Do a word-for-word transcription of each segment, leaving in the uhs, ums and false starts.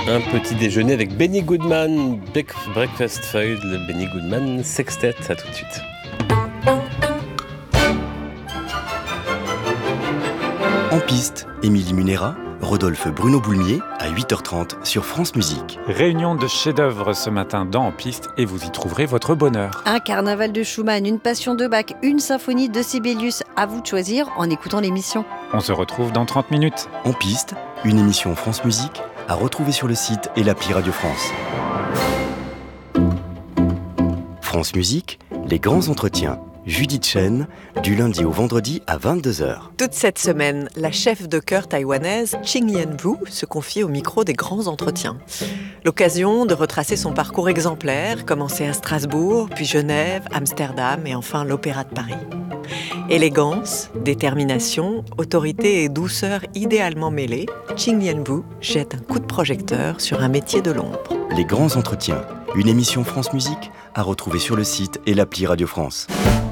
Un petit déjeuner avec Benny Goodman, Breakfast Foil, le Benny Goodman Sextet. À tout de suite. En piste, Émilie Munera, Rodolphe Bruno Boulmier à huit heures trente sur France Musique. Réunion de chefs-d'œuvre ce matin dans En piste et vous y trouverez votre bonheur. Un carnaval de Schumann, une passion de Bach, une symphonie de Sibelius. À vous de choisir en écoutant l'émission. On se retrouve dans trente minutes. En piste, une émission France Musique à retrouver sur le site et l'appli Radio France. France Musique, les grands entretiens. Judith Chen, du lundi au vendredi à vingt-deux heures. Toute cette semaine, la chef de chœur taïwanaise Ching Yen-Wu se confie au micro des grands entretiens. L'occasion de retracer son parcours exemplaire, commencé à Strasbourg, puis Genève, Amsterdam et enfin l'Opéra de Paris. Élégance, détermination, autorité et douceur idéalement mêlées, Ching Yen-Wu jette un coup de projecteur sur un métier de l'ombre. Les grands entretiens, une émission France Musique à retrouver sur le site et l'appli Radio France.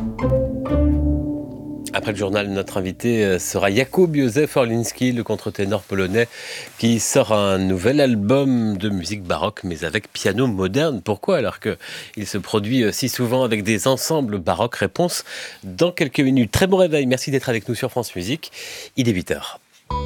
Après le journal, notre invité sera Jakub Józef Orliński, le contre-ténor polonais, qui sort un nouvel album de musique baroque, mais avec piano moderne. Pourquoi ? Alors qu'il se produit si souvent avec des ensembles baroques. Réponse dans quelques minutes. Très bon réveil, merci d'être avec nous sur France Musique. Il est huit heures.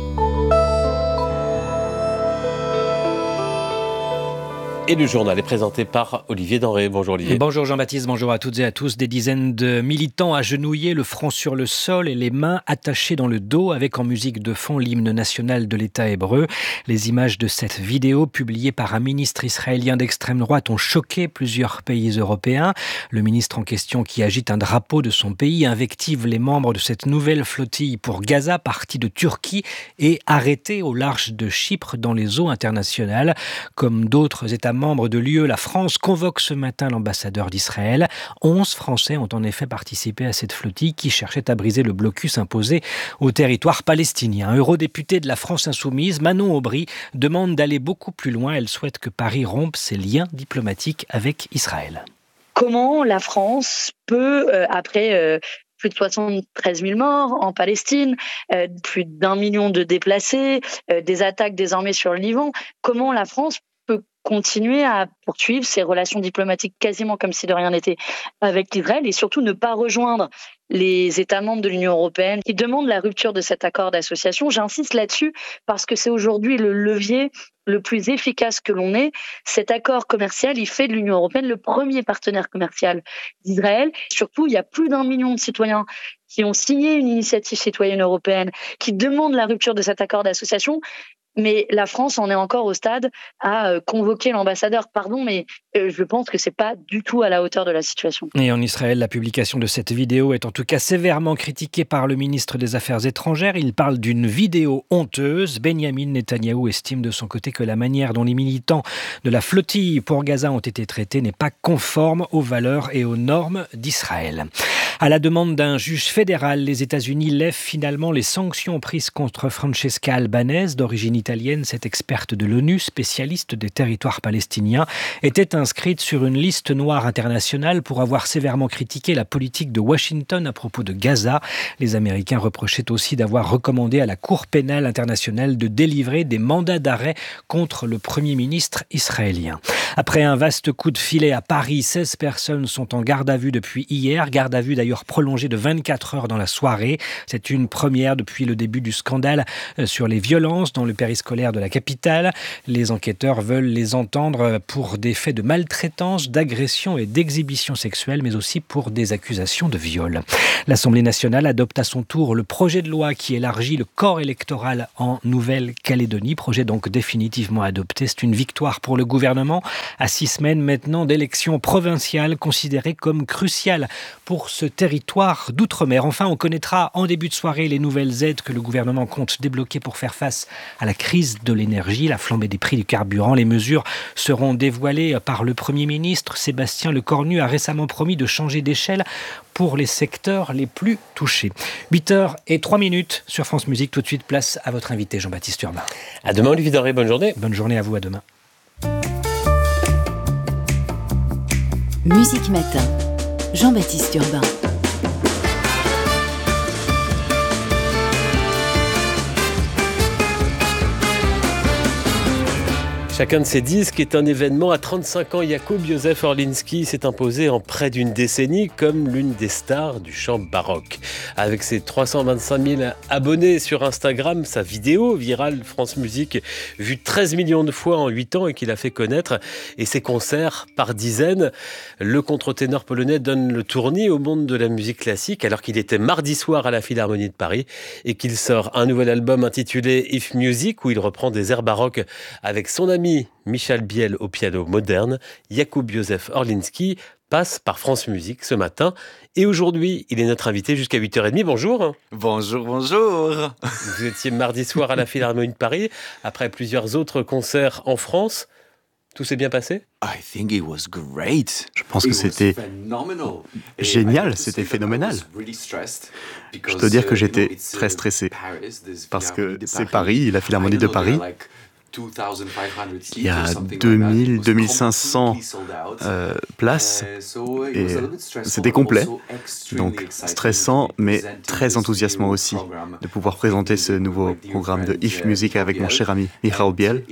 Et le journal est présenté par Olivier Denré. Bonjour Olivier. Bonjour Jean-Baptiste, bonjour à toutes et à tous. Des dizaines de militants agenouillés, le front sur le sol et les mains attachées dans le dos, avec en musique de fond l'hymne national de l'État hébreu. Les images de cette vidéo, publiée par un ministre israélien d'extrême droite, ont choqué plusieurs pays européens. Le ministre en question, qui agite un drapeau de son pays, invective les membres de cette nouvelle flottille pour Gaza, partie de Turquie et arrêtée au large de Chypre dans les eaux internationales. Comme d'autres États membres de l'U E, la France convoque ce matin l'ambassadeur d'Israël. Onze Français ont en effet participé à cette flottille qui cherchait à briser le blocus imposé au territoire palestinien. Eurodéputée de la France Insoumise, Manon Aubry demande d'aller beaucoup plus loin. Elle souhaite que Paris rompe ses liens diplomatiques avec Israël. Comment la France peut, euh, après... Euh plus de soixante-treize mille morts en Palestine, euh, plus d'un million de déplacés, euh, des attaques désormais sur le Liban. Comment la France peut continuer à poursuivre ses relations diplomatiques quasiment comme si de rien n'était avec Israël et surtout ne pas rejoindre les États membres de l'Union européenne qui demandent la rupture de cet accord d'association. J'insiste là-dessus parce que c'est aujourd'hui le levier le plus efficace que l'on ait. Cet accord commercial, il fait de l'Union européenne le premier partenaire commercial d'Israël. Surtout, il y a plus d'un million de citoyens qui ont signé une initiative citoyenne européenne qui demande la rupture de cet accord d'association. Mais la France en est encore au stade à convoquer l'ambassadeur. Pardon, mais je pense que c'est pas du tout à la hauteur de la situation. Et en Israël, la publication de cette vidéo est en tout cas sévèrement critiquée par le ministre des Affaires étrangères. Il parle d'une vidéo honteuse. Benyamin Netanyahou estime de son côté que la manière dont les militants de la flottille pour Gaza ont été traités n'est pas conforme aux valeurs et aux normes d'Israël. À la demande d'un juge fédéral, les États-Unis lèvent finalement les sanctions prises contre Francesca Albanese, d'origine italienne. Cette experte de l'ONU, spécialiste des territoires palestiniens, était inscrite sur une liste noire internationale pour avoir sévèrement critiqué la politique de Washington à propos de Gaza. Les Américains reprochaient aussi d'avoir recommandé à la Cour pénale internationale de délivrer des mandats d'arrêt contre le Premier ministre israélien. Après un vaste coup de filet à Paris, seize personnes sont en garde à vue depuis hier. Garde à vue d'ailleurs prolongée de vingt-quatre heures dans la soirée. C'est une première depuis le début du scandale sur les violences dans le périscolaire de la capitale. Les enquêteurs veulent les entendre pour des faits de maltraitance, d'agression et d'exhibition sexuelle, mais aussi pour des accusations de viol. L'Assemblée nationale adopte à son tour le projet de loi qui élargit le corps électoral en Nouvelle-Calédonie. Projet donc définitivement adopté. C'est une victoire pour le gouvernement à six semaines maintenant d'élections provinciales considérées comme cruciales pour ce territoire d'outre-mer. Enfin, on connaîtra en début de soirée les nouvelles aides que le gouvernement compte débloquer pour faire face à la crise de l'énergie, la flambée des prix du carburant. Les mesures seront dévoilées par le Premier ministre. Sébastien Lecornu a récemment promis de changer d'échelle pour les secteurs les plus touchés. huit heures et trois minutes sur France Musique. Tout de suite, place à votre invité Jean-Baptiste Urbain. À demain Olivier Denré, bonne journée. Bonne journée à vous, à demain. Musique Matin, Jean-Baptiste Urbain. Chacun de ces disques est un événement. À trente-cinq ans, Jakub Józef Orliński s'est imposé en près d'une décennie comme l'une des stars du chant baroque. Avec ses trois cent vingt-cinq mille abonnés sur Instagram, sa vidéo virale France Musique, vue treize millions de fois en huit ans et qu'il a fait connaître, et ses concerts par dizaines, le contre-ténor polonais donne le tournis au monde de la musique classique alors qu'il était mardi soir à la Philharmonie de Paris et qu'il sort un nouvel album intitulé If Music où il reprend des airs baroques avec son ami Michal Biel au piano moderne. Jakub Józef Orliński passe par France Musique ce matin et aujourd'hui il est notre invité jusqu'à huit heures trente. Bonjour. Bonjour, bonjour. Vous étiez mardi soir à la Philharmonie de Paris après plusieurs autres concerts en France. Tout s'est bien passé ? I think it was great. Je pense que c'était génial, c'était phénoménal. Je dois dire que j'étais très stressé parce que c'est Paris, la Philharmonie de Paris. Il y a deux mille, deux mille cinq cents euh, places et c'était complet. Donc stressant mais très enthousiasmant aussi de pouvoir présenter ce nouveau programme de If Music avec mon cher ami Michal Biel.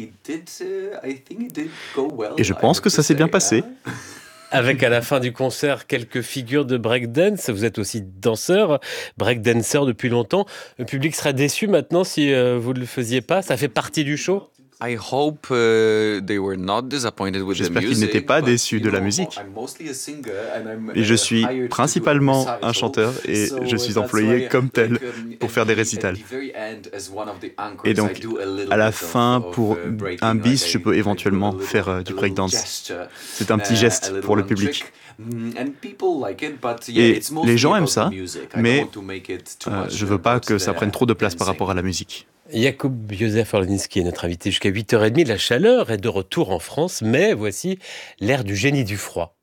Et je pense que ça s'est bien passé. Avec à la fin du concert quelques figures de breakdance. Vous êtes aussi danseur, breakdancer depuis longtemps. Le public serait déçu maintenant si euh, vous ne le faisiez pas. Ça fait partie du show. I hope, uh, they were not disappointed with the J'espère qu'ils music, n'étaient pas but, déçus you de la know, musique. I'm mostly a singer and I'm, Et je suis uh, hired to do principalement recital, un chanteur et so je suis that's employé why, comme tel like, um, pour faire des récitals. at the very end, as one of the anchors, Et donc, I do a little à la bit fin, of- pour of, uh, breaking, un bis, like je I- peux I do éventuellement a little- faire euh, du a little breakdance. gesture, C'est un petit uh, geste a little pour le one public. trick. Mm, and people like it, but yeah, Et it's mostly les gens aiment about ça, the music. I don't mais want to make it too euh, much je veux pas about que ça the prenne trop de place par dancing. rapport à la musique. Jakub Józef Orliński est notre invité jusqu'à huit heures trente. La chaleur est de retour en France, mais voici l'ère du génie du froid.